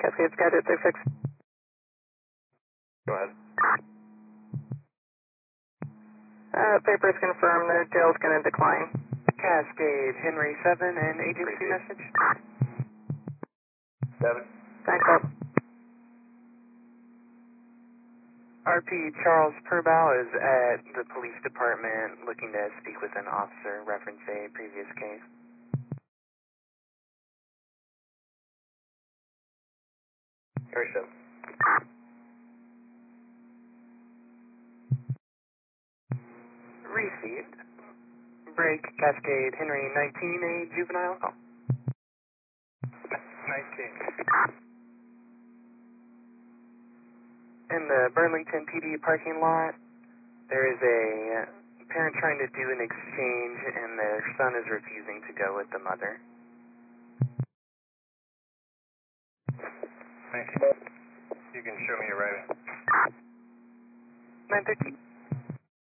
Cascade Sky 236. Go ahead. Papers confirm the jail's going to decline. Cascade Henry 7 and agency message. 7. Thanks, up. RP Charles Purbow is at the police department looking to speak with an officer reference a previous case. Henry 7. Received. Break Cascade Henry 19, a juvenile call. 19. In the Burlington PD parking lot, there is a parent trying to do an exchange and their son is refusing to go with the mother. 19. You can show me your writing. 913.